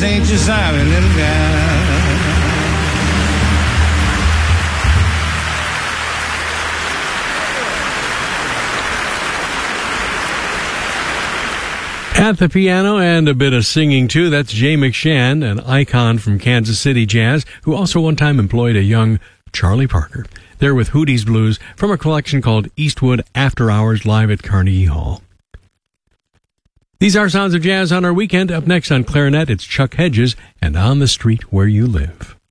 ain't you sorry, little girl? At the piano and a bit of singing, too, that's Jay McShann, an icon from Kansas City jazz, who also one time employed a young Charlie Parker. They're with Hootie's Blues from a collection called Eastwood After Hours live at Carnegie Hall. These are Sounds of Jazz on our weekend. Up next on clarinet, it's Chuck Hedges and On the Street Where You Live.